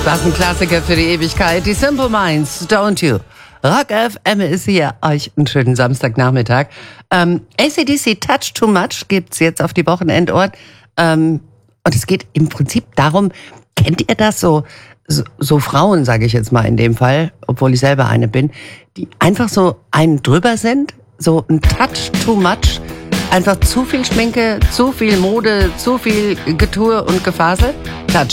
Das ist ein Klassiker für die Ewigkeit. Die Simple Minds, Don't You. Rock FM ist hier. Euch einen schönen Samstagnachmittag. AC/DC Touch Too Much gibt's jetzt auf die Wochenendohren. Und es geht im Prinzip darum, kennt ihr das so Frauen, sage ich jetzt mal in dem Fall, obwohl ich selber eine bin, die einfach so einen drüber sind, so ein Touch Too Much, einfach zu viel Schminke, zu viel Mode, zu viel Getue und Gefasel?